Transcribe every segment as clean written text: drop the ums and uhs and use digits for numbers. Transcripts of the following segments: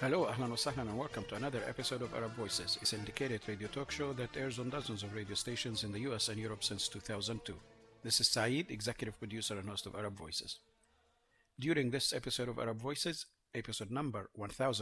Hello, ahlan wa sahlan, and welcome to another episode of Arab Voices, a syndicated radio talk show that airs on dozens of radio stations in the US and Europe since 2002. This is Saeed, executive producer and host of Arab Voices. During this episode of Arab Voices, episode number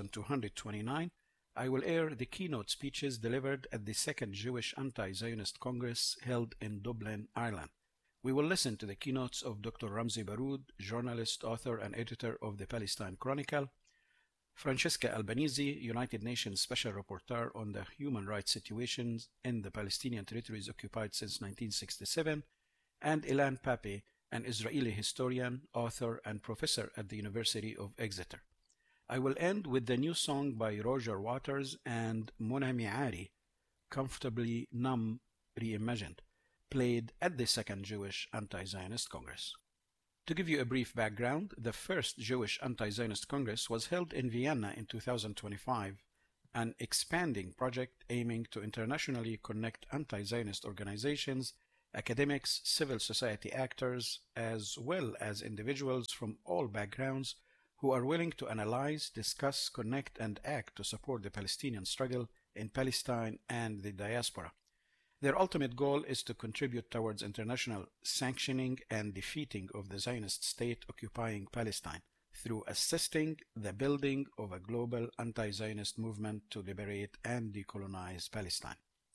1229, I will air the keynote speeches delivered at the second Jewish Anti-Zionist Congress held in Dublin, Ireland. We will listen to the keynotes of Dr. Ramzy Baroud, journalist, author, and editor of the Palestine Chronicle, Francesca Albanese, United Nations Special Rapporteur on the human rights situations in the Palestinian territories occupied since 1967, and Ilan Pappé, an Israeli historian, author, and professor at the University of Exeter. I will end with the new song by Roger Waters and Mona Miari, Comfortably Numb Reimagined, played at the Second Jewish Anti-Zionist Congress. To give you a brief background, the first Jewish Anti-Zionist Congress was held in Vienna in 2025, an expanding project aiming to internationally connect anti-Zionist organizations, academics, civil society actors, as well as individuals from all backgrounds who are willing to analyze, discuss, connect, and act to support the Palestinian struggle in Palestine and the diaspora. Their ultimate goal is to contribute towards international sanctioning and defeating of the Zionist state occupying Palestine through assisting the building of a global anti-Zionist movement to liberate and decolonize Palestine.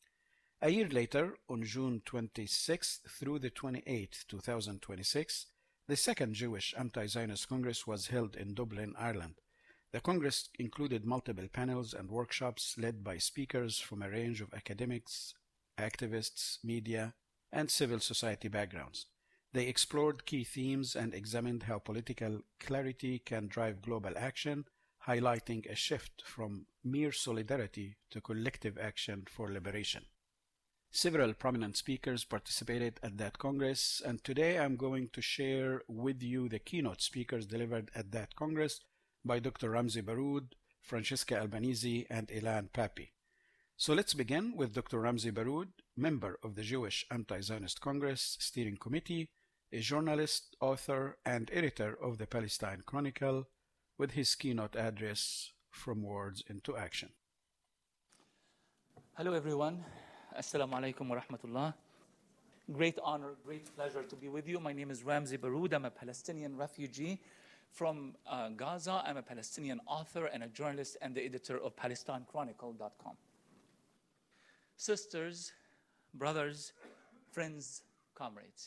A year later, on June 26th through the 28th, 2026, the second Jewish Anti-Zionist Congress was held in Dublin, Ireland. The Congress included multiple panels and workshops led by speakers from a range of academics, activists, media, and civil society backgrounds. They explored key themes and examined how political clarity can drive global action, highlighting a shift from mere solidarity to collective action for liberation. Several prominent speakers participated at that Congress, and today I'm going to share with you the keynote speakers delivered at that Congress by Dr. Ramzy Baroud, Francesca Albanese, and Ilan Pappé. So let's begin with Dr. Ramzy Baroud, member of the Jewish Anti-Zionist Congress Steering Committee, a journalist, author, and editor of the Palestine Chronicle, with his keynote address, From Words into Action. Hello everyone. Assalamu alaikum wa rahmatullah. Great honor, great pleasure to be with you. My name is Ramzy Baroud. I'm a Palestinian refugee from Gaza. I'm a Palestinian author and a journalist and the editor of PalestineChronicle.com. Sisters, brothers, friends, comrades,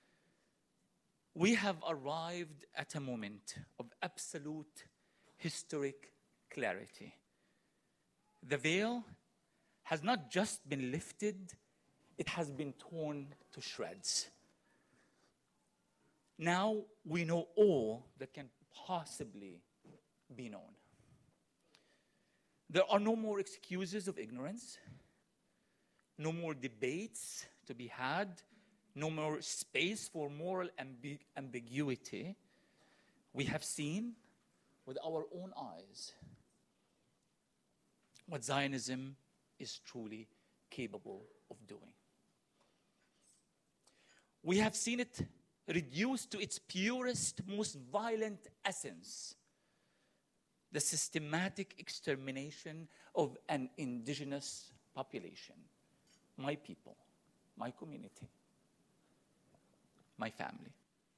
we have arrived at a moment of absolute historic clarity. The veil has not just been lifted, it has been torn to shreds. Now we know all that can possibly be known. There are no more excuses of ignorance. No more debates to be had, no more space for moral ambiguity. We have seen with our own eyes what Zionism is truly capable of doing. We have seen it reduced to its purest, most violent essence, the systematic extermination of an indigenous population. My people, my community, my family.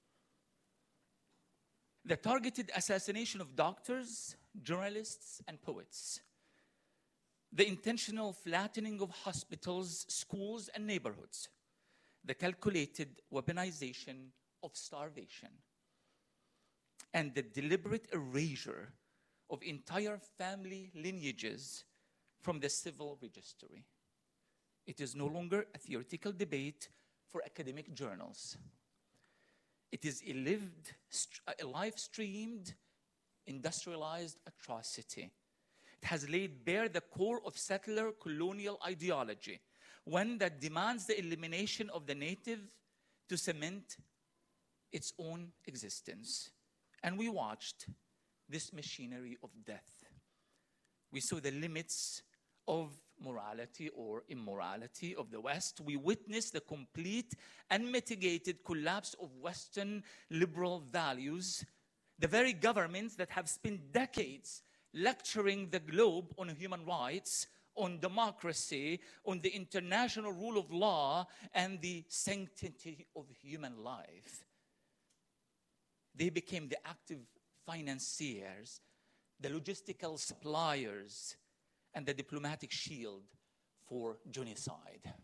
The targeted assassination of doctors, journalists, and poets. The intentional flattening of hospitals, schools, and neighborhoods. The calculated weaponization of starvation. And the deliberate erasure of entire family lineages from the civil registry. It is no longer a theoretical debate for academic journals. It is a live-streamed, industrialized atrocity. It has laid bare the core of settler colonial ideology, one that demands the elimination of the native to cement its own existence. And we watched this machinery of death. We saw the limits of morality or immorality of the West. We witnessed the complete and mitigated collapse of Western liberal values, the very governments that have spent decades lecturing the globe on human rights, on democracy, on the international rule of law, and the sanctity of human life. They became the active financiers, the logistical suppliers, and the diplomatic shield for genocide.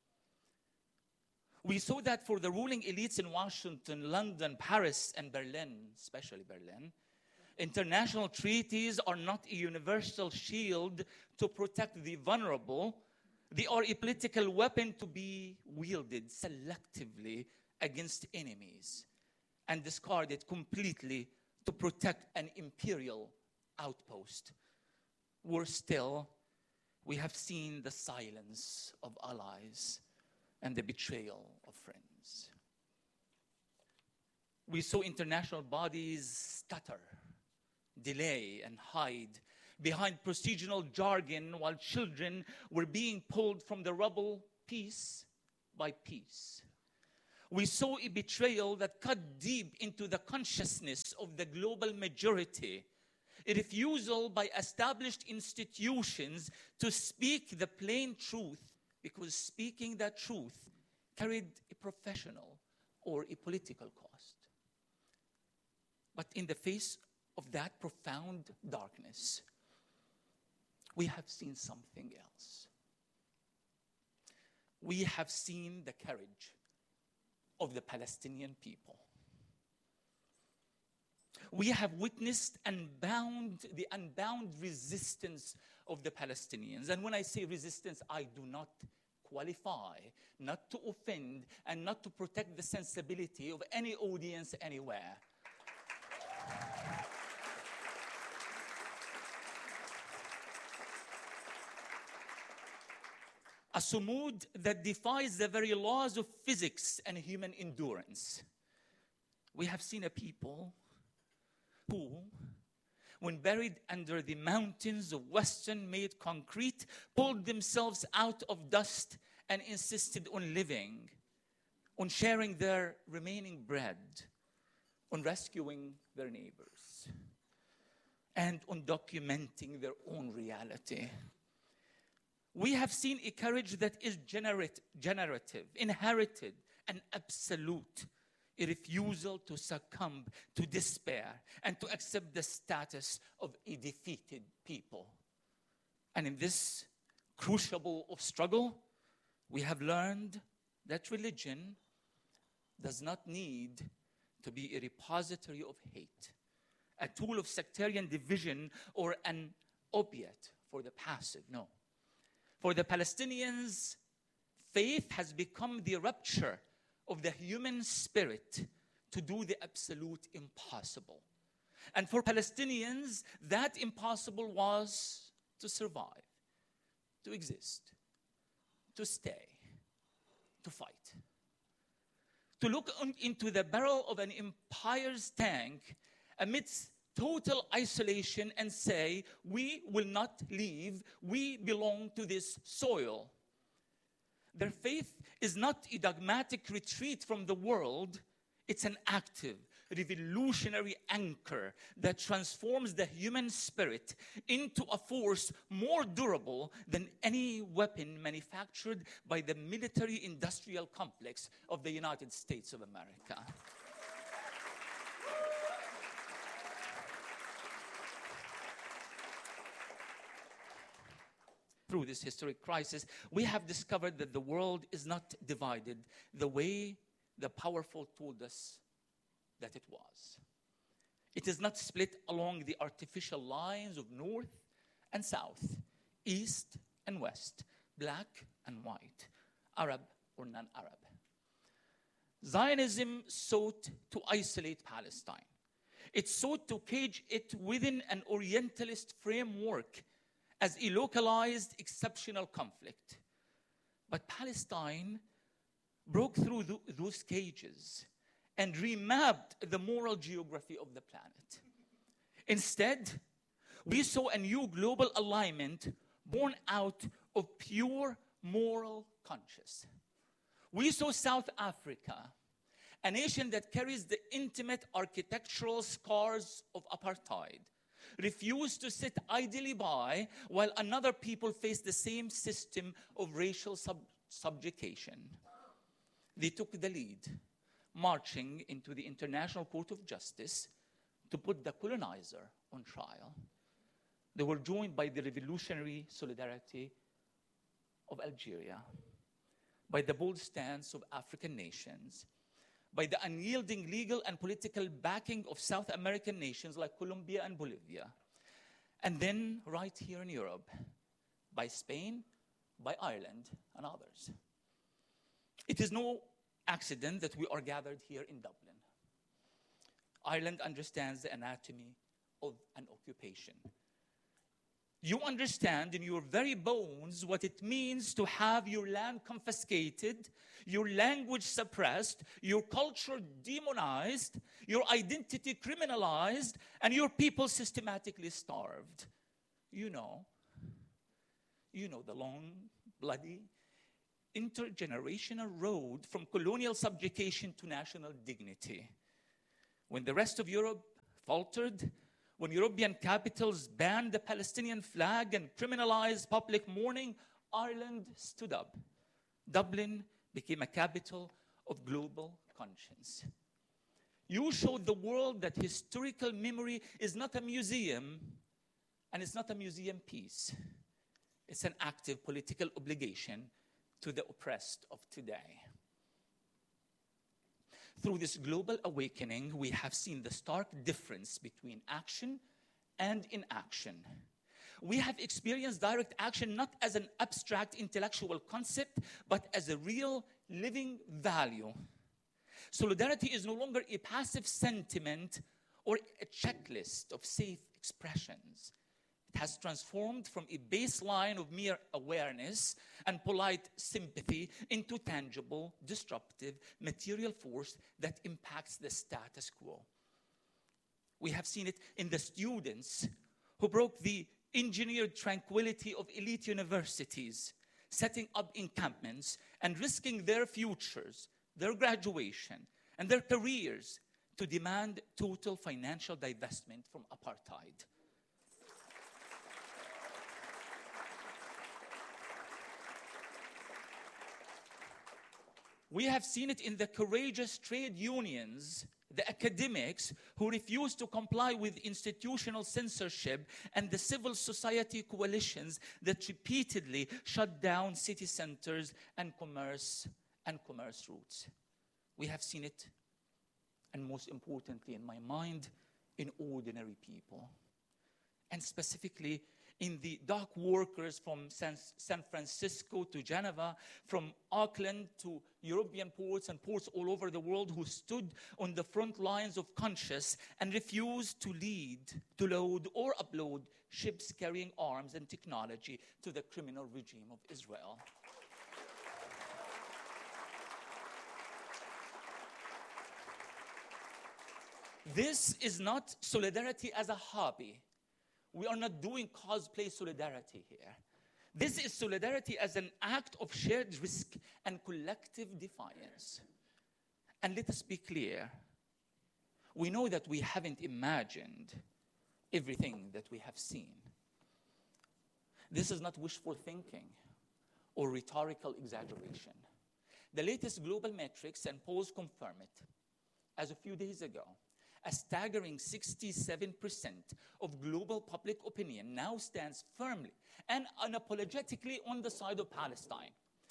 We saw that for the ruling elites in Washington, London, Paris, and Berlin, especially Berlin, international treaties are not a universal shield to protect the vulnerable. They are a political weapon to be wielded selectively against enemies and discarded completely to protect an imperial outpost. Worse still, we have seen the silence of allies and the betrayal of friends. We saw international bodies stutter, delay, and hide behind procedural jargon while children were being pulled from the rubble piece by piece. We saw a betrayal that cut deep into the consciousness of the global majority, a refusal by established institutions to speak the plain truth, because speaking that truth carried a professional or a political cost. But in the face of that profound darkness, we have seen something else. We have seen the courage of the Palestinian people. We have witnessed the unbound resistance of the Palestinians. And when I say resistance, I do not qualify, not to offend, and not to protect the sensibility of any audience anywhere. A sumud that defies the very laws of physics and human endurance. We have seen a people who, when buried under the mountains of Western-made concrete, pulled themselves out of dust and insisted on living, on sharing their remaining bread, on rescuing their neighbors, and on documenting their own reality. We have seen a courage that is generative, inherited, and absolute. A refusal to succumb to despair and to accept the status of a defeated people. And in this crucible of struggle, we have learned that religion does not need to be a repository of hate, a tool of sectarian division, or an opiate for the passive. No. For the Palestinians, faith has become the rupture of the human spirit to do the absolute impossible. And for Palestinians, that impossible was to survive, to exist, to stay, to fight. To look into the barrel of an empire's tank amidst total isolation and say, we will not leave, we belong to this soil. Their faith is not a dogmatic retreat from the world. It's an active, revolutionary anchor that transforms the human spirit into a force more durable than any weapon manufactured by the military-industrial complex of the United States of America. Through this historic crisis, we have discovered that the world is not divided the way the powerful told us that it was. It is not split along the artificial lines of north and south, east and west, black and white, Arab or non-Arab. Zionism sought to isolate Palestine. It sought to cage it within an Orientalist framework as a localized, exceptional conflict. But Palestine broke through those cages and remapped the moral geography of the planet. Instead, we saw a new global alignment born out of pure moral conscience. We saw South Africa, a nation that carries the intimate architectural scars of apartheid, refused to sit idly by while another people faced the same system of racial subjugation. They took the lead, marching into the International Court of Justice to put the colonizer on trial. They were joined by the revolutionary solidarity of Algeria, by the bold stance of African nations, by the unyielding legal and political backing of South American nations like Colombia and Bolivia, and then right here in Europe, by Spain, by Ireland, and others. It is no accident that we are gathered here in Dublin. Ireland understands the anatomy of an occupation. You understand in your very bones what it means to have your land confiscated, your language suppressed, your culture demonized, your identity criminalized, and your people systematically starved. You know the long, bloody, intergenerational road from colonial subjugation to national dignity. When the rest of Europe faltered, when European capitals banned the Palestinian flag and criminalized public mourning, Ireland stood up. Dublin became a capital of global conscience. You showed the world that historical memory is not a museum, and it's not a museum piece. It's an active political obligation to the oppressed of today. Through this global awakening, we have seen the stark difference between action and inaction. We have experienced direct action not as an abstract intellectual concept, but as a real living value. Solidarity is no longer a passive sentiment or a checklist of safe expressions. It has transformed from a baseline of mere awareness and polite sympathy into tangible, disruptive, material force that impacts the status quo. We have seen it in the students who broke the engineered tranquility of elite universities, setting up encampments and risking their futures, their graduation, and their careers to demand total financial divestment from apartheid. We have seen it in the courageous trade unions, the academics who refuse to comply with institutional censorship, and the civil society coalitions that repeatedly shut down city centers and commerce routes. We have seen it, and most importantly in my mind, in ordinary people. And specifically in the dock workers from San Francisco to Geneva, from Auckland to European ports and ports all over the world who stood on the front lines of conscience and refused to lead, to load or upload ships carrying arms and technology to the criminal regime of Israel. This is not solidarity as a hobby. We are not doing cosplay solidarity here. This is solidarity as an act of shared risk and collective defiance. And let us be clear. We know that we haven't imagined everything that we have seen. This is not wishful thinking or rhetorical exaggeration. The latest global metrics and polls confirm it. As a few days ago, a staggering 67% of global public opinion now stands firmly and unapologetically on the side of Palestine.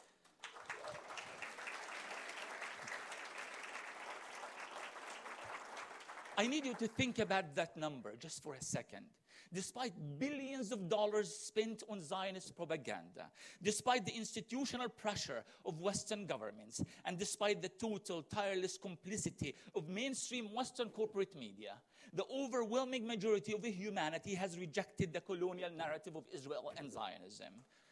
I need you to think about that number just for a second. Despite billions of dollars spent on Zionist propaganda, despite the institutional pressure of Western governments, and despite the total, tireless complicity of mainstream Western corporate media, the overwhelming majority of humanity has rejected the colonial narrative of Israel and Zionism.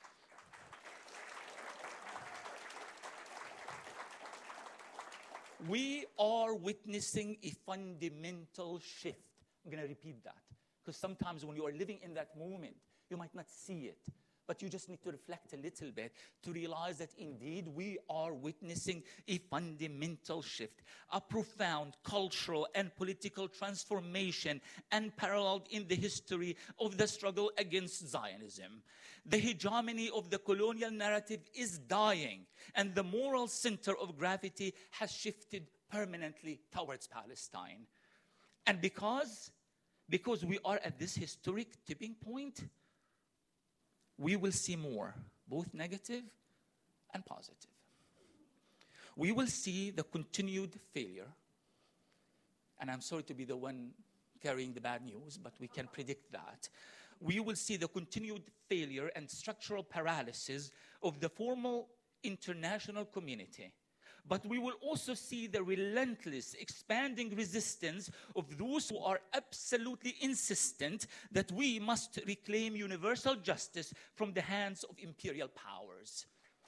We are witnessing a fundamental shift. I'm going to repeat that. Because sometimes when you are living in that moment, you might not see it. but you just need to reflect a little bit to realize that indeed we are witnessing a fundamental shift, a profound cultural and political transformation unparalleled in the history of the struggle against Zionism. The hegemony of the colonial narrative is dying, and the moral center of gravity has shifted permanently towards Palestine. And because we are at this historic tipping point, we will see more, both negative and positive. We will see the continued failure, and I'm sorry to be the one carrying the bad news, but we can predict that. We will see the continued failure and structural paralysis of the formal international community. But we will also see the relentless, expanding resistance of those who are absolutely insistent that we must reclaim universal justice from the hands of imperial powers.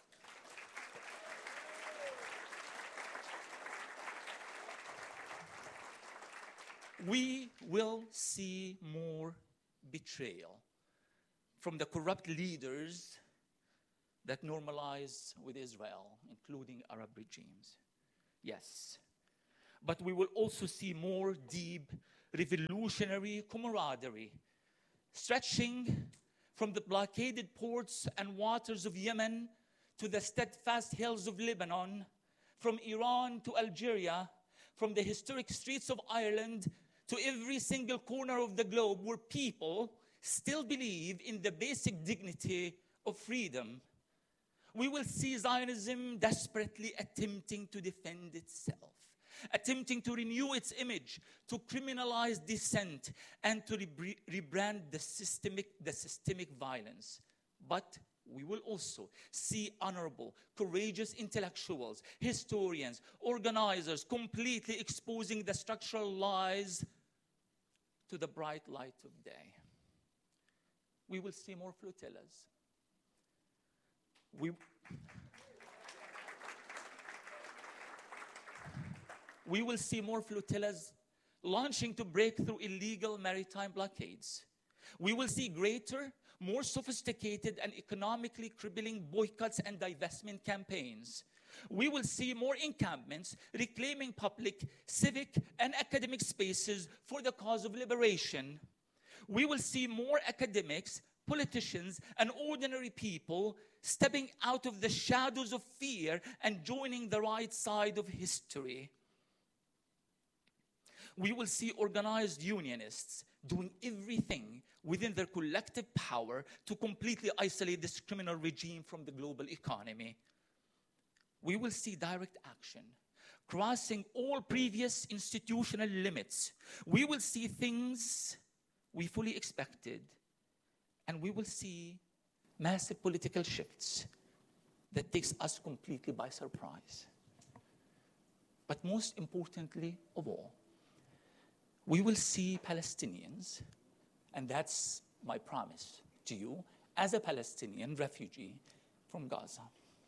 We will see more betrayal from the corrupt leaders that normalize with Israel, including Arab regimes. Yes. But we will also see more deep revolutionary camaraderie, stretching from the blockaded ports and waters of Yemen to the steadfast hills of Lebanon, from Iran to Algeria, from the historic streets of Ireland to every single corner of the globe where people still believe in the basic dignity of freedom. We will see Zionism desperately attempting to defend itself, attempting to renew its image, to criminalize dissent, and to rebrand the systemic violence. But we will also see honorable, courageous intellectuals, historians, organizers completely exposing the structural lies to the bright light of day. We will see more flotillas. We will see more flotillas launching to break through illegal maritime blockades. We will see greater, more sophisticated and economically crippling boycotts and divestment campaigns. We will see more encampments reclaiming public, civic, and academic spaces for the cause of liberation. We will see more academics, politicians, and ordinary people stepping out of the shadows of fear and joining the right side of history. We will see organized unionists doing everything within their collective power to completely isolate this criminal regime from the global economy. We will see direct action, crossing all previous institutional limits. We will see things we fully expected, and we will see massive political shifts that takes us completely by surprise. But most importantly of all, we will see Palestinians, and that's my promise to you, as a Palestinian refugee from Gaza.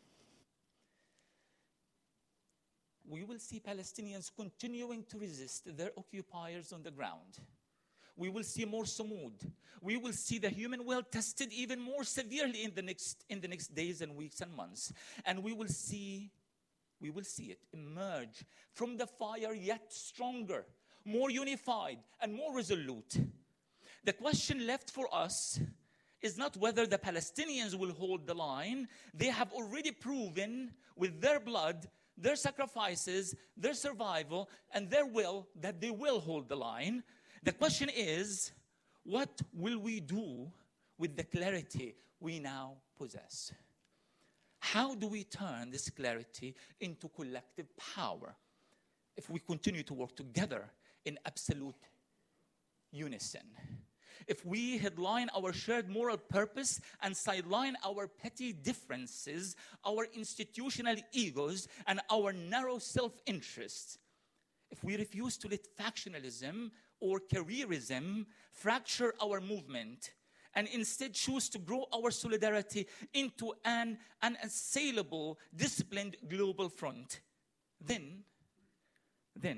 We will see Palestinians continuing to resist their occupiers on the ground. We will see more Sumud. We will see the human will tested even more severely in the next days and weeks and months. And we will see it emerge from the fire yet stronger, more unified, and more resolute. The question left for us is not whether the Palestinians will hold the line. They have already proven with their blood, their sacrifices, their survival, and their will that they will hold the line. The question is, what will we do with the clarity we now possess? How do we turn this clarity into collective power if we continue to work together in absolute unison? If we headline our shared moral purpose and sideline our petty differences, our institutional egos, and our narrow self-interest, if we refuse to let factionalism or careerism fracture our movement and instead choose to grow our solidarity into an unassailable, disciplined global front, then,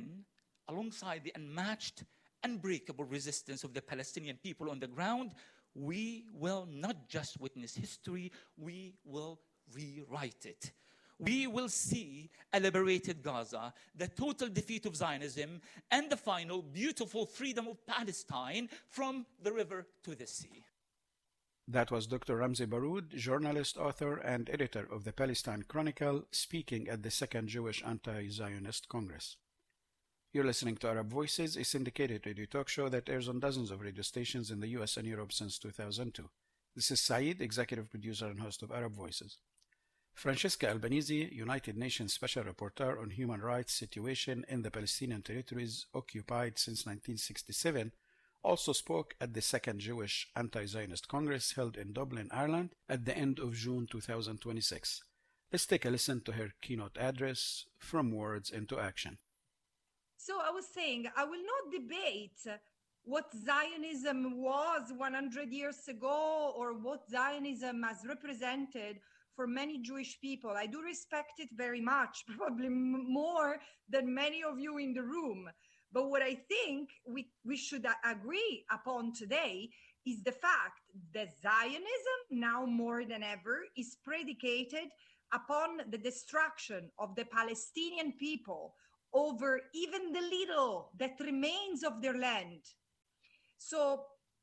alongside the unmatched, unbreakable resistance of the Palestinian people on the ground, we will not just witness history, we will rewrite it. We will see a liberated Gaza, the total defeat of Zionism, and the final beautiful freedom of Palestine from the river to the sea. That was Dr. Ramzy Baroud, journalist, author, and editor of the Palestine Chronicle, speaking at the Second Jewish Anti-Zionist Congress. You're listening to Arab Voices, a syndicated radio talk show that airs on dozens of radio stations in the US and Europe since 2002. This is Saeed, executive producer and host of Arab Voices. Francesca Albanese, United Nations Special Rapporteur on Human Rights Situation in the Palestinian territories occupied since 1967, also spoke at the Second Jewish Anti-Zionist Congress held in Dublin, Ireland at the end of June 2026. Let's take a listen to her keynote address, From Words into Action. So I was saying, I will not debate what Zionism was 100 years ago or what Zionism has represented for many Jewish people. I do respect it very much, probably more than many of you in the room. But what I think we should agree upon today is the fact that Zionism, now more than ever, is predicated upon the destruction of the Palestinian people over even the little that remains of their land. So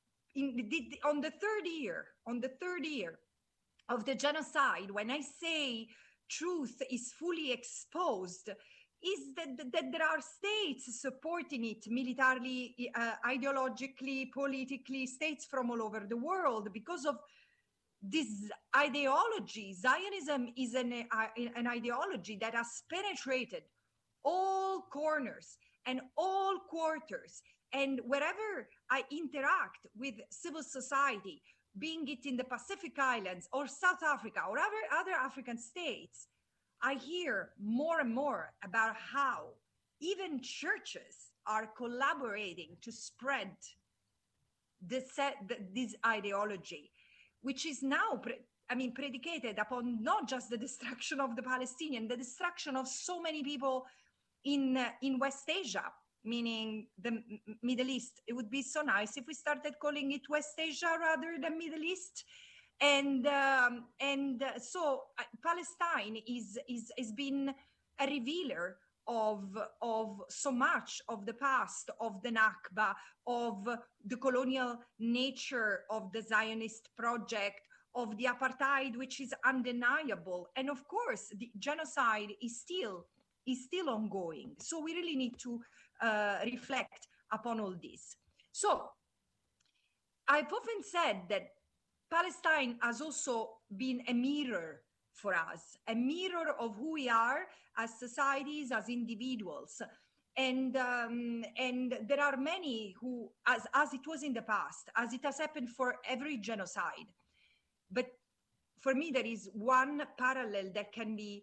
on the third year of the genocide, when I say truth is fully exposed, is that there are states supporting it militarily, ideologically, politically, states from all over the world because of this ideology. Zionism is an ideology that has penetrated all corners and all quarters. And wherever I interact with civil society, being it in the Pacific Islands or South Africa or other African states, I hear more and more about how even churches are collaborating to spread this ideology, which is now predicated upon not just the destruction of the Palestinian, the destruction of so many people in West Asia, meaning the Middle East. It would be so nice if we started calling it West Asia rather than Middle East. So Palestine is been a revealer of so much of the past, of the Nakba, of the colonial nature of the Zionist project, of the apartheid, which is undeniable, and of course the genocide is still ongoing. So we really need to reflect upon all this. So I've often said that Palestine has also been a mirror for us, a mirror of who we are as societies, as individuals. And there are many who, as it was in the past, as it has happened for every genocide. But for me, there is one parallel that can be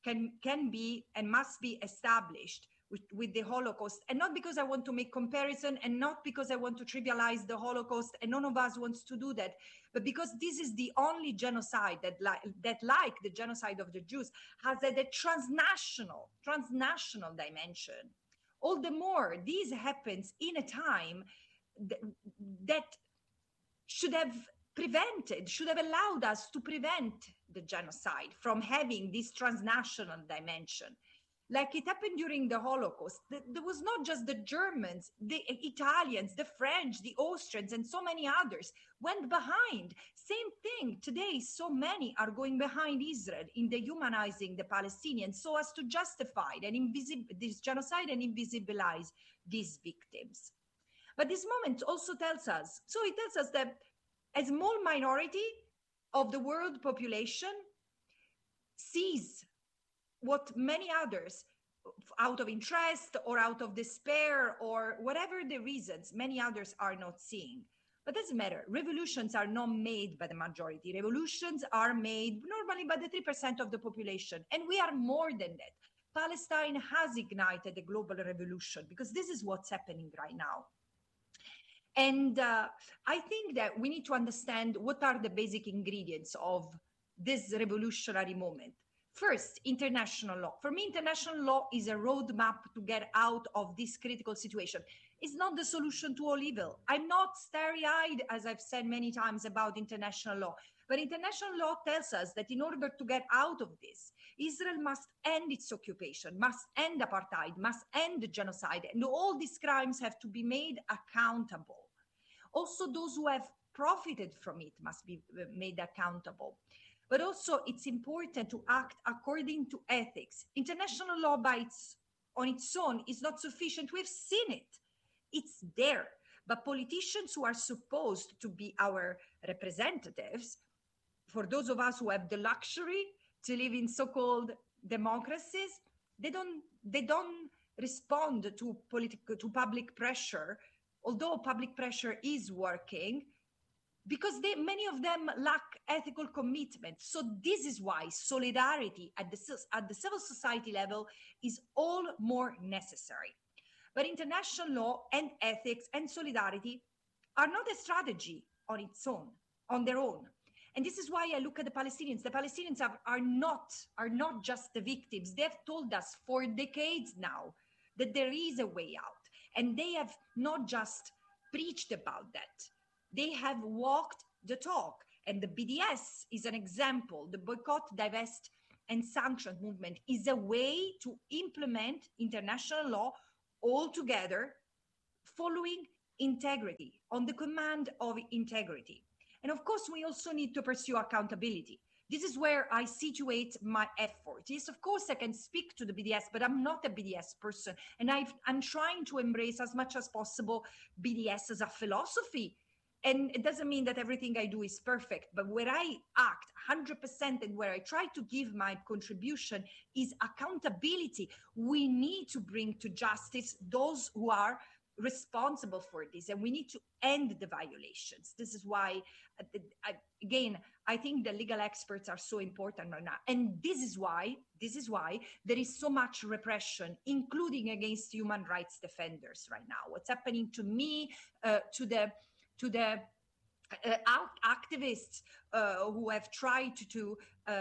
and must be established with the Holocaust, and not because I want to make comparison and not because I want to trivialize the Holocaust, and none of us wants to do that, but because this is the only genocide that like the genocide of the Jews, has a transnational dimension. All the more this happens in a time that should have allowed us to prevent the genocide from having this transnational dimension. Like it happened during the Holocaust, there was not just the Germans, the Italians, the French, the Austrians, and so many others went behind. Same thing today, so many are going behind Israel in dehumanizing the Palestinians so as to justify this genocide and invisibilize these victims. But this moment also tells us that a small minority of the world population sees what many others, out of interest or out of despair or whatever the reasons, many others are not seeing. But it doesn't matter. Revolutions are not made by the majority. Revolutions are made normally by the 3% of the population. And we are more than that. Palestine has ignited a global revolution because this is what's happening right now. And I think that we need to understand what are the basic ingredients of this revolutionary moment. First, international law. For me, international law is a roadmap to get out of this critical situation. is not the solution to all evil. I'm not starry-eyed, as I've said many times about international law, but international law tells us that in order to get out of this, Israel must end its occupation, must end apartheid, must end genocide, and all these crimes have to be made accountable. Also, those who have profited from it must be made accountable. But also, it's important to act according to ethics. International law on its own is not sufficient. We've seen it. It's there. But politicians who are supposed to be our representatives, for those of us who have the luxury to live in so-called democracies, they don't respond to public pressure, although public pressure is working, because many of them lack ethical commitment. So this is why solidarity at the civil society level is all more necessary. But international law and ethics and solidarity are not a strategy on their own. And this is why I look at the Palestinians. The Palestinians are not just the victims. They have told us for decades now that there is a way out. And they have not just preached about that. They have walked the talk. And the BDS is an example. The boycott, divest, and sanction movement is a way to implement international law all together, following integrity, on the command of integrity. And of course, we also need to pursue accountability. This is where I situate my effort. Yes, of course, I can speak to the BDS, but I'm not a BDS person. And I'm trying to embrace as much as possible BDS as a philosophy. And it doesn't mean that everything I do is perfect, but where I act 100% and where I try to give my contribution is accountability. We need to bring to justice those who are responsible for this, and we need to end the violations. This is why, again, I think the legal experts are so important right now. And this is why there is so much repression, including against human rights defenders right now. What's happening to me, to the activists who have tried to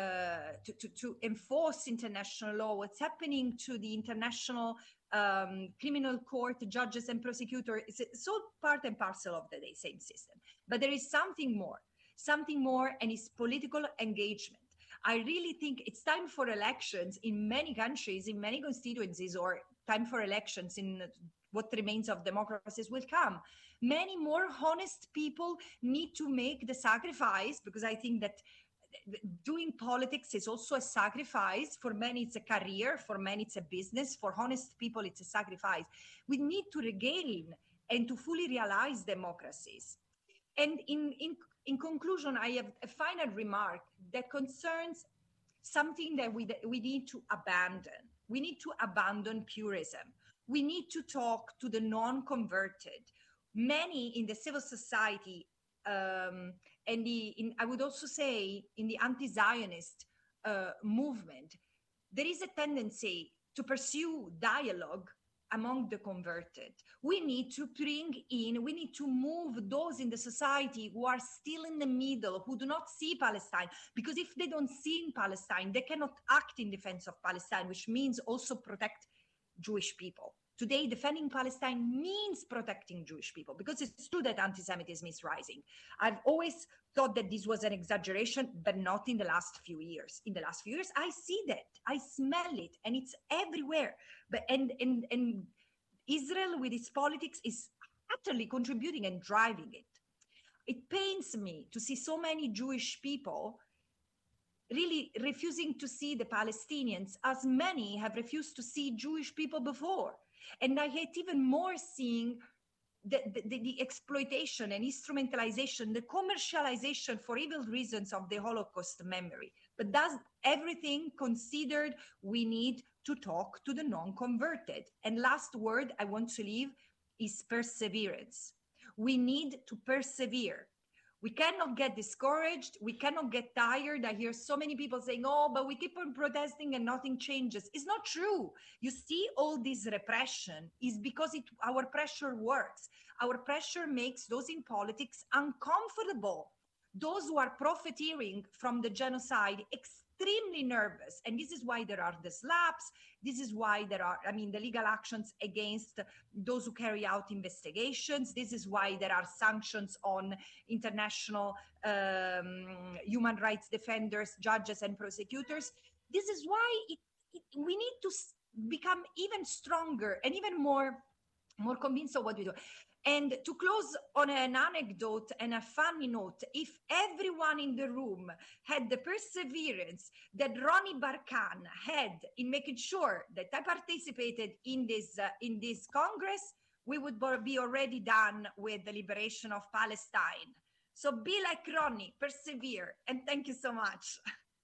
enforce international law, what's happening to the international criminal court judges and prosecutors, it's all part and parcel of the same system. But there is something more, and it's political engagement. I really think it's time for elections in many countries, in many constituencies, or time for elections in what remains of democracies will come. Many more honest people need to make the sacrifice, because I think that doing politics is also a sacrifice. For many, it's a career. For many, it's a business. For honest people, it's a sacrifice. We need to regain and to fully realize democracies. And in conclusion, I have a final remark that concerns something that we need to abandon. We need to abandon purism. We need to talk to the non-converted. Many in the civil society, and I would also say in the anti-Zionist movement, there is a tendency to pursue dialogue among the converted. We need to we need to move those in the society who are still in the middle, who do not see Palestine, because if they don't see in Palestine, they cannot act in defense of Palestine, which means also protect Jewish people. Today, defending Palestine means protecting Jewish people, because it's true that anti-Semitism is rising. I've always thought that this was an exaggeration, but not in the last few years. In the last few years, I see that, I smell it, and it's everywhere. But and Israel, with its politics, is utterly contributing and driving it. It pains me to see so many Jewish people really refusing to see the Palestinians, as many have refused to see Jewish people before. And I hate even more seeing the exploitation and instrumentalization, the commercialization for evil reasons of the Holocaust memory. But that's everything considered, we need to talk to the non-converted. And last word I want to leave is perseverance. We need to persevere. We cannot get discouraged. We cannot get tired. I hear so many people saying, oh, but we keep on protesting and nothing changes. It's not true. You see, all this repression is because our pressure works. Our pressure makes those in politics uncomfortable. Those who are profiteering from the genocide extremely nervous. And this is why there are the slaps. This is why there are, the legal actions against those who carry out investigations. This is why there are sanctions on international human rights defenders, judges, and prosecutors. This is why we need to become even stronger and even more convinced of what we do. And to close on an anecdote and a funny note, if everyone in the room had the perseverance that Roni Barkan had in making sure that I participated in this Congress, we would be already done with the liberation of Palestine. So be like Roni, persevere, and thank you so much.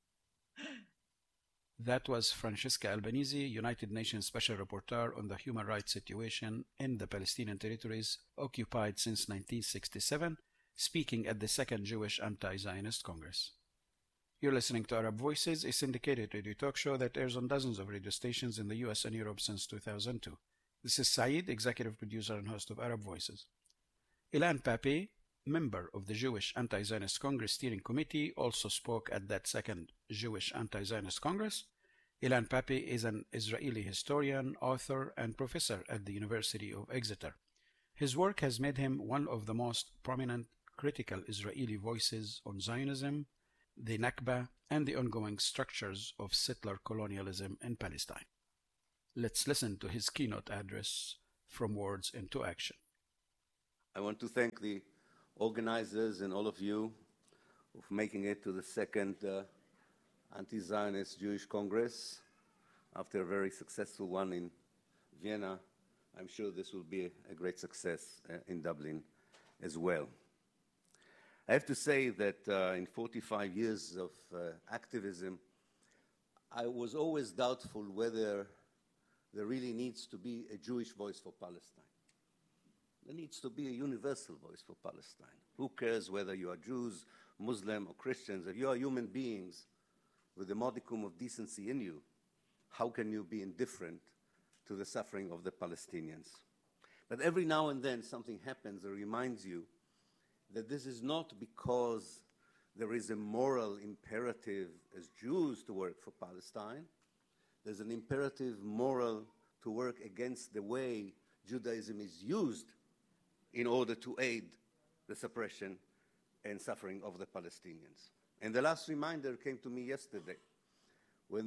That was Francesca Albanese, United Nations Special Rapporteur on the human rights situation in the Palestinian territories occupied since 1967, speaking at the Second Jewish Anti-Zionist Congress. You're listening to Arab Voices, a syndicated radio talk show that airs on dozens of radio stations in the US and Europe since 2002. This is Saeed, executive producer and host of Arab Voices. Ilan Pappé, member of the Jewish Anti-Zionist Congress Steering Committee, also spoke at that Second Jewish Anti-Zionist Congress. Ilan Pappé is an Israeli historian, author, and professor at the University of Exeter. His work has made him one of the most prominent critical Israeli voices on Zionism, the Nakba, and the ongoing structures of settler colonialism in Palestine. Let's listen to his keynote address, From Words into Action. I want to thank the organizers and all of you for making it to the Second Anti-Zionist Jewish Congress. After a very successful one in Vienna, I'm sure this will be a great success in Dublin as well. I have to say that in 45 years of activism, I was always doubtful whether there really needs to be a Jewish voice for Palestine. There needs to be a universal voice for Palestine. Who cares whether you are Jews, Muslim, or Christians? If you are human beings with a modicum of decency in you, how can you be indifferent to the suffering of the Palestinians? But every now and then something happens that reminds you that this is not because there is a moral imperative as Jews to work for Palestine. There's an imperative moral to work against the way Judaism is used in order to aid the suppression and suffering of the Palestinians. And the last reminder came to me yesterday when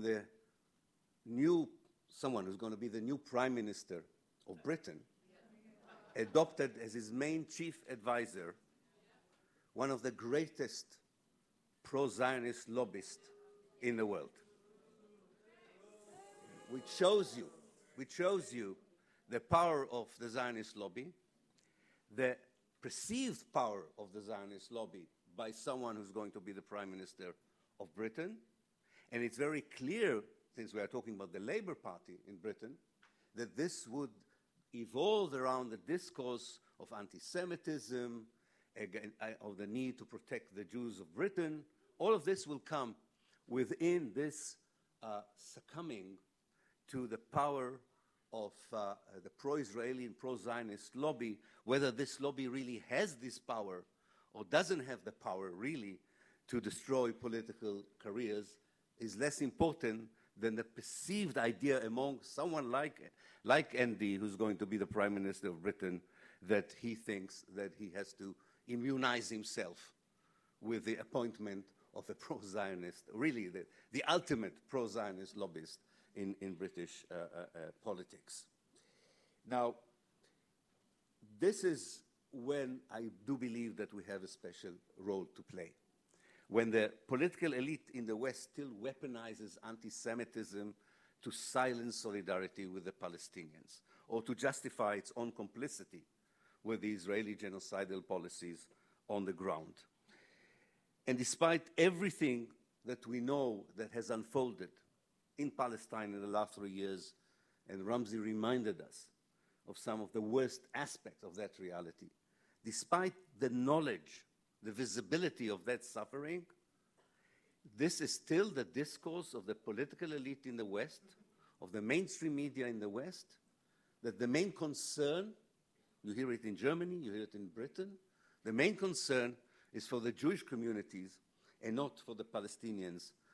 someone who's going to be the new Prime Minister of Britain adopted as his main chief advisor one of the greatest pro-Zionist lobbyists in the world. Which shows you the power of the Zionist lobby, the perceived power of the Zionist lobby by someone who's going to be the Prime Minister of Britain. And it's very clear, since we are talking about the Labour Party in Britain, that this would evolve around the discourse of anti-Semitism, of the need to protect the Jews of Britain. All of this will come within this succumbing to the power of the pro-Israeli and pro-Zionist lobby. Whether this lobby really has this power or doesn't have the power really to destroy political careers is less important than the perceived idea among someone like Andy, who's going to be the Prime Minister of Britain, that he thinks that he has to immunize himself with the appointment of a pro-Zionist, really the ultimate pro-Zionist lobbyist in British politics. Now, this is when I do believe that we have a special role to play. When the political elite in the West still weaponizes anti-Semitism to silence solidarity with the Palestinians or to justify its own complicity with the Israeli genocidal policies on the ground. And despite everything that we know that has unfolded in Palestine in the last 3 years, and Ramzi reminded us of some of the worst aspects of that reality, despite the knowledge, the visibility of that suffering, this is still the discourse of the political elite in the West, of the mainstream media in the West, that the main concern, you hear it in Germany, you hear it in Britain, the main concern is for the Jewish communities and not for the Palestinians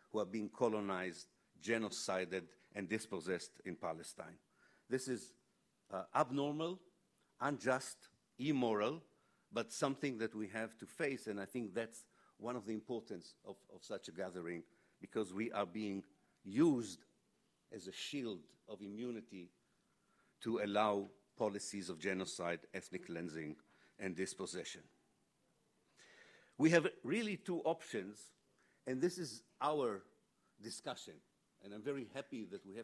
who are being colonized, genocided, and dispossessed in Palestine. This is abnormal, unjust, immoral, but something that we have to face, and I think that's one of the importance of such a gathering, because we are being used as a shield of immunity to allow policies of genocide, ethnic cleansing, and dispossession. We have really two options, and this is our discussion, and I'm very happy that we have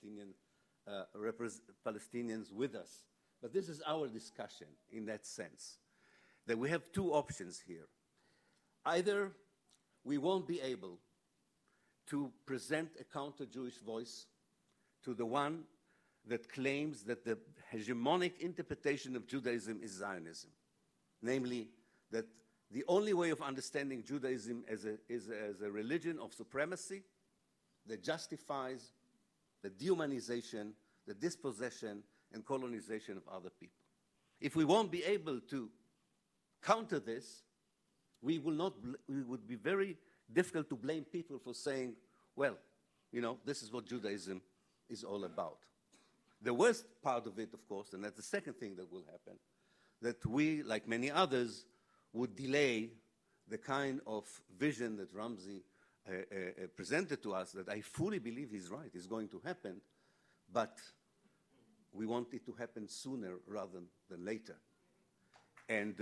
Palestinians with us. But this is our discussion in that sense, that we have two options here. Either we won't be able to present a counter-Jewish voice to the one that claims that the hegemonic interpretation of Judaism is Zionism, namely that the only way of understanding Judaism is as a religion of supremacy that justifies the dehumanization, the dispossession, and colonization of other people. If we won't be able to counter this, we would be very difficult to blame people for saying, well, you know, this is what Judaism is all about. The worst part of it, of course, and that's the second thing that will happen, that we, like many others, would delay the kind of vision that Ramzi presented to us, that I fully believe he's right, is going to happen, but we want it to happen sooner rather than later. And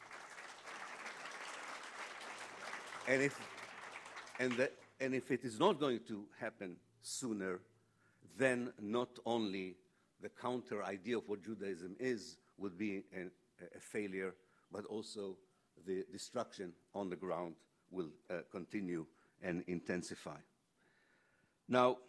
if it is not going to happen sooner, then not only the counter idea of what Judaism is would be a failure, but also the destruction on the ground will continue and intensify. Now,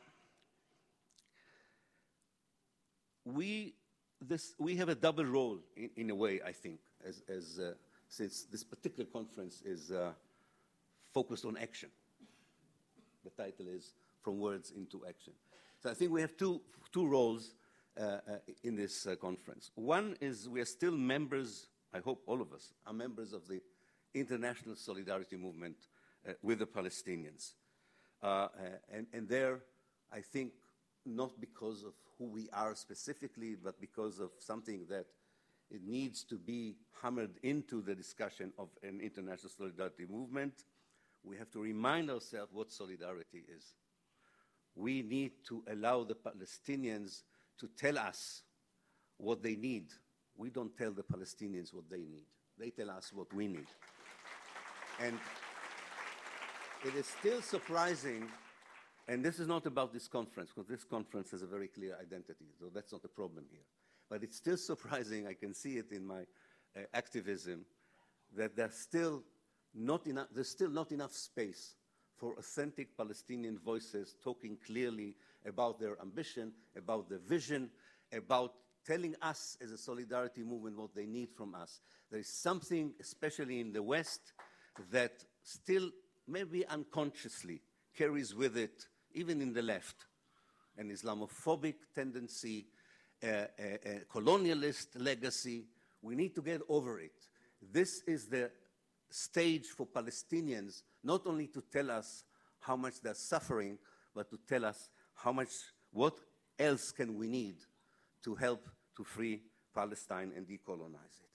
we have a double role in a way, I think, since this particular conference is focused on action. The title is From Words into Action. So I think we have two roles in this conference. One is we are still members, I hope all of us, are members of the international solidarity movement with the Palestinians. And there, I think, not because of who we are specifically, but because of something that it needs to be hammered into the discussion of an international solidarity movement, we have to remind ourselves what solidarity is. We need to allow the Palestinians to tell us what they need. We don't tell the Palestinians what they need. They tell us what we need. And it is still surprising, and this is not about this conference, because this conference has a very clear identity, so that's not the problem here. But it's still surprising, I can see it in my activism, that there's still not enough space for authentic Palestinian voices talking clearly about their ambition, about their vision, about telling us as a solidarity movement what they need from us. There is something, especially in the West, that still maybe unconsciously carries with it, even in the left, an Islamophobic tendency, a colonialist legacy. We need to get over it. This is the stage for Palestinians, not only to tell us how much they're suffering, but to tell us what else can we need to help to free Palestine and decolonize it.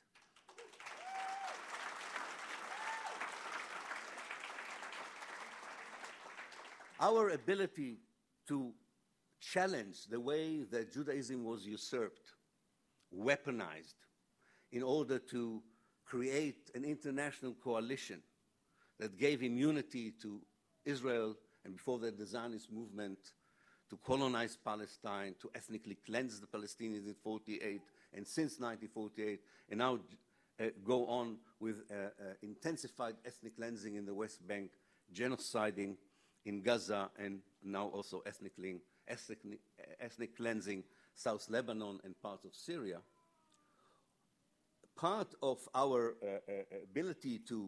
Our ability to challenge the way that Judaism was usurped, weaponized, in order to create an international coalition that gave immunity to Israel and before that the Zionist movement to colonize Palestine, to ethnically cleanse the Palestinians in 1948 and since 1948, and now go on with intensified ethnic cleansing in the West Bank, genociding in Gaza, and now also ethnic cleansing South Lebanon and parts of Syria. Part of our ability to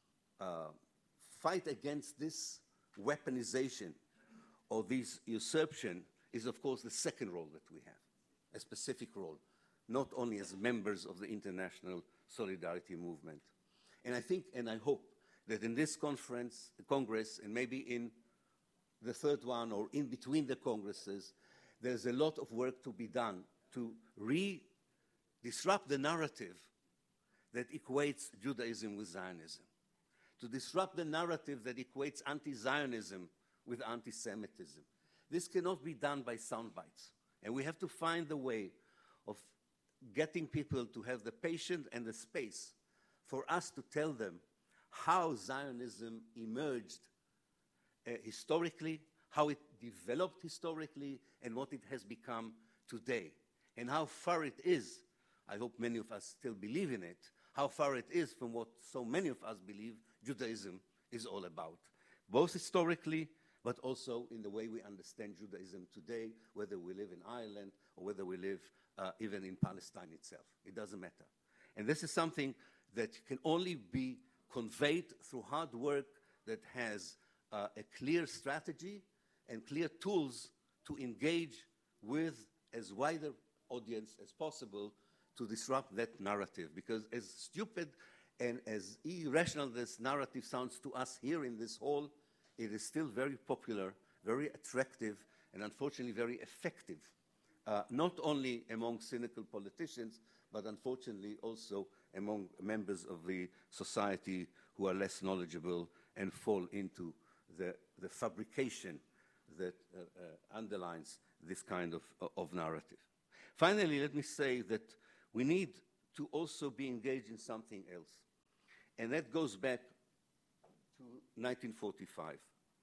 fight against this weaponization or this usurpation is, of course, the second role that we have, a specific role, not only as members of the international solidarity movement. And I think and I hope that in this congress, and maybe in the third one or in between the Congresses, there's a lot of work to be done to disrupt the narrative that equates Judaism with Zionism, to disrupt the narrative that equates anti-Zionism with anti-Semitism. This cannot be done by sound bites. And we have to find the way of getting people to have the patience and the space for us to tell them how Zionism emerged historically, how it developed historically, and what it has become today, and how far it is, I hope many of us still believe in it, how far it is from what so many of us believe Judaism is all about, both historically, but also in the way we understand Judaism today, whether we live in Ireland or whether we live even in Palestine itself. It doesn't matter. And this is something that can only be conveyed through hard work that has a clear strategy and clear tools to engage with as wider audience as possible to disrupt that narrative. Because as stupid and as irrational this narrative sounds to us here in this hall, it is still very popular, very attractive, and unfortunately very effective, not only among cynical politicians, but unfortunately also among members of the society who are less knowledgeable and fall into the fabrication that underlines this kind of narrative. Finally, let me say that we need to also be engaged in something else, and that goes back to 1945.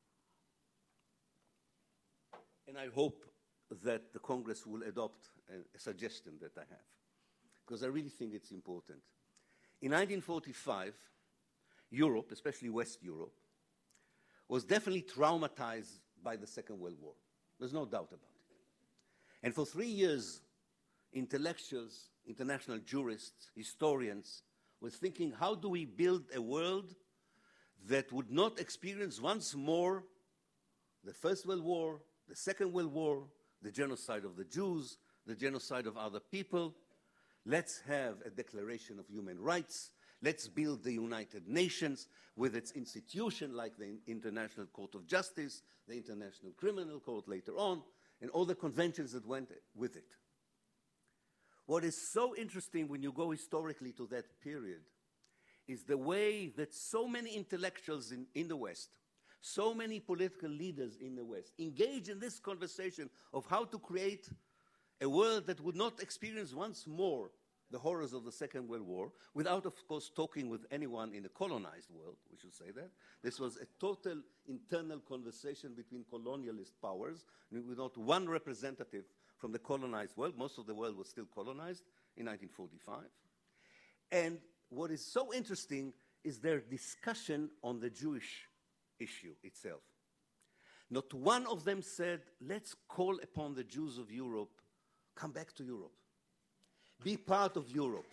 And I hope that the Congress will adopt a suggestion that I have, because I really think it's important. In 1945, Europe, especially West Europe, was definitely traumatized by the Second World War. There's no doubt about it. And for 3 years, intellectuals, international jurists, historians were thinking, how do we build a world that would not experience once more the First World War, the Second World War, the genocide of the Jews, the genocide of other people? Let's have a Declaration of Human Rights. Let's build the United Nations with its institution like the International Court of Justice, the International Criminal Court later on, and all the conventions that went with it. What is so interesting when you go historically to that period is the way that so many intellectuals in the West, so many political leaders in the West engage in this conversation of how to create a world that would not experience once more the horrors of the Second World War, without, of course, talking with anyone in the colonized world, we should say that. This was a total internal conversation between colonialist powers, with not one representative from the colonized world. Most of the world was still colonized in 1945. And what is so interesting is their discussion on the Jewish issue itself. Not one of them said, let's call upon the Jews of Europe, come back to Europe. Be part of Europe.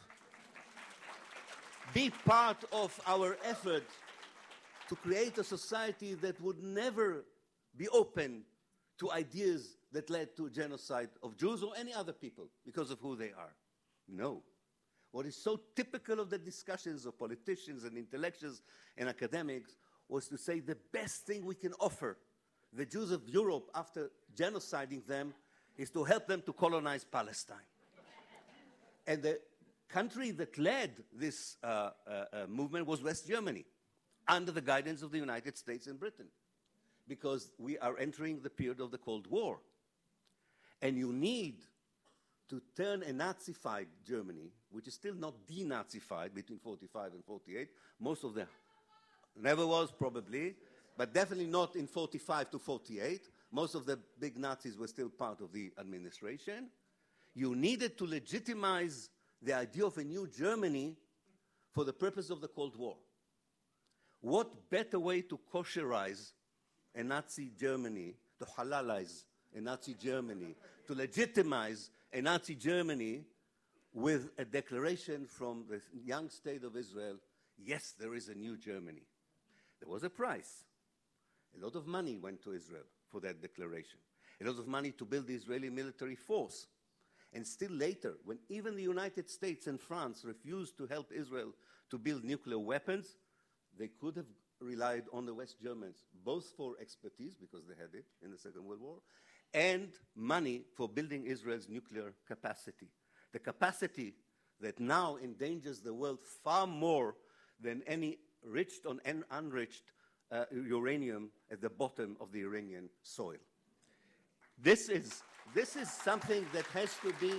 Be part of our effort to create a society that would never be open to ideas that led to genocide of Jews or any other people because of who they are. No. What is so typical of the discussions of politicians and intellectuals and academics was to say the best thing we can offer the Jews of Europe after genociding them is to help them to colonize Palestine. And the country that led this movement was West Germany, under the guidance of the United States and Britain, because we are entering the period of the Cold War. And you need to turn a Nazified Germany, which is still not denazified between 45 and 48, most of the, never was probably, but definitely not in 45 to 48. Most of the big Nazis were still part of the administration. You needed to legitimize the idea of a new Germany for the purpose of the Cold War. What better way to kosherize a Nazi Germany, to halalize a Nazi Germany, to legitimize a Nazi Germany with a declaration from the young state of Israel, yes, there is a new Germany. There was a price. A lot of money went to Israel for that declaration. A lot of money to build the Israeli military force. And still later, when even the United States and France refused to help Israel to build nuclear weapons, they could have relied on the West Germans, both for expertise, because they had it in the Second World War, and money for building Israel's nuclear capacity. The capacity that now endangers the world far more than any enriched or unenriched uranium at the bottom of the Iranian soil. This is something that has to be,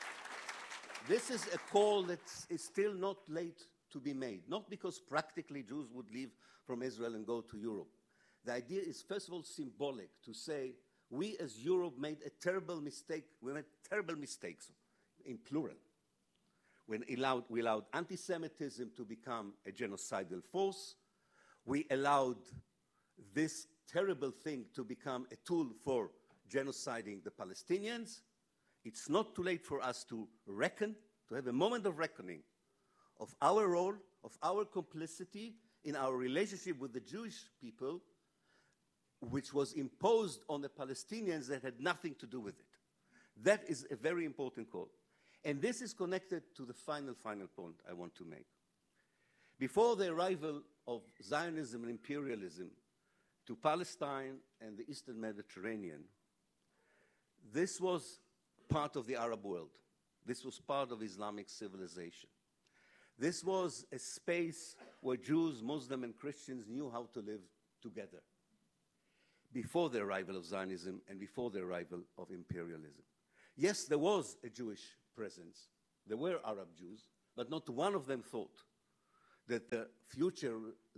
this is a call that is still not late to be made, not because practically Jews would leave from Israel and go to Europe. The idea is, first of all, symbolic, to say we as Europe made a terrible mistake. We made terrible mistakes, in plural, when we allowed anti-Semitism to become a genocidal force. We allowed this terrible thing to become a tool for genociding the Palestinians. It's not too late for us to reckon, to have a moment of reckoning of our role, of our complicity in our relationship with the Jewish people, which was imposed on the Palestinians that had nothing to do with it. That is a very important call. And this is connected to the final point I want to make. Before the arrival of Zionism and imperialism to Palestine and the Eastern Mediterranean, this was part of the Arab world. This was part of Islamic civilization. This was a space where Jews, Muslims, and Christians knew how to live together before the arrival of Zionism and before the arrival of imperialism. Yes, there was a Jewish presence. There were Arab Jews, but not one of them thought that the future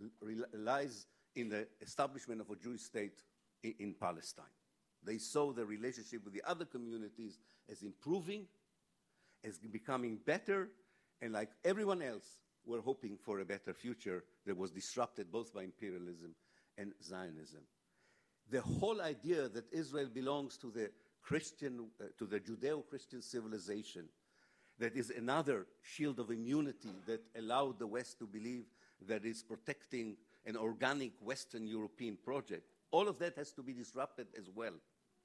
lies in the establishment of a Jewish state in Palestine. They saw the relationship with the other communities as improving, as becoming better, and like everyone else, were hoping for a better future that was disrupted both by imperialism and Zionism. The whole idea that Israel belongs to the to the Judeo-Christian civilization, that is another shield of immunity that allowed the West to believe that it's protecting an organic Western European project, all of that has to be disrupted as well.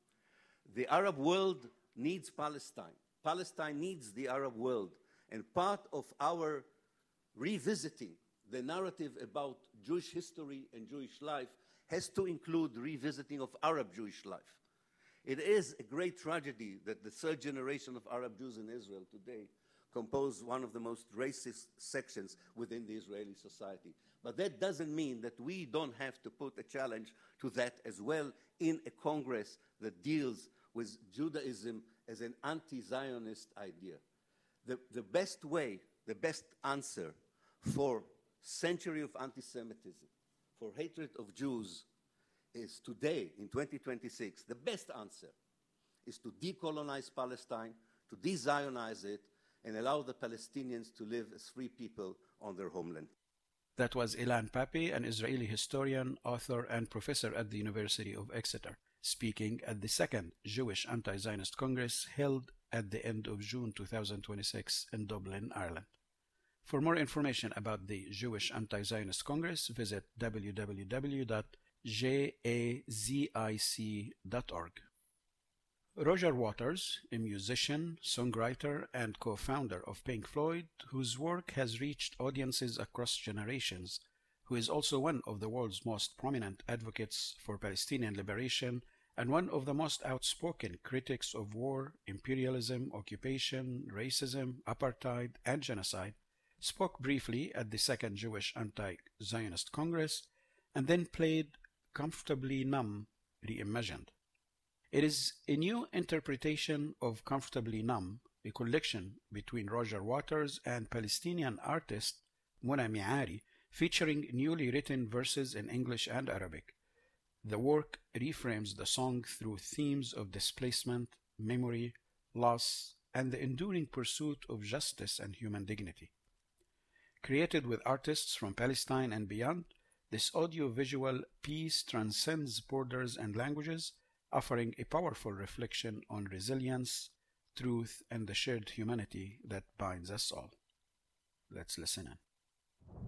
The Arab world needs Palestine. Palestine needs the Arab world. And part of our revisiting the narrative about Jewish history and Jewish life has to include revisiting of Arab Jewish life. It is a great tragedy that the third generation of Arab Jews in Israel today compose one of the most racist sections within the Israeli society. But that doesn't mean that we don't have to put a challenge to that as well in a Congress that deals with Judaism as an anti-Zionist idea. The best way, the best answer for century of anti-Semitism, for hatred of Jews, is today, in 2026, the best answer is to decolonize Palestine, to de-Zionize it, and allow the Palestinians to live as free people on their homeland. That was Ilan Pappé, an Israeli historian, author, and professor at the University of Exeter, speaking at the second Jewish Anti-Zionist Congress held at the end of June 2026 in Dublin, Ireland. For more information about the Jewish Anti-Zionist Congress, visit www.jazic.org. Roger Waters, a musician, songwriter, and co-founder of Pink Floyd, whose work has reached audiences across generations, who is also one of the world's most prominent advocates for Palestinian liberation and one of the most outspoken critics of war, imperialism, occupation, racism, apartheid, and genocide, spoke briefly at the Second Jewish Anti-Zionist Congress and then played Comfortably Numb Reimagined. It is a new interpretation of Comfortably Numb, a collection between Roger Waters and Palestinian artist Mona Miari, featuring newly written verses in English and Arabic. The work reframes the song through themes of displacement, memory, loss, and the enduring pursuit of justice and human dignity. Created with artists from Palestine and beyond, this audio-visual piece transcends borders and languages, offering a powerful reflection on resilience, truth, and the shared humanity that binds us all. Let's listen in.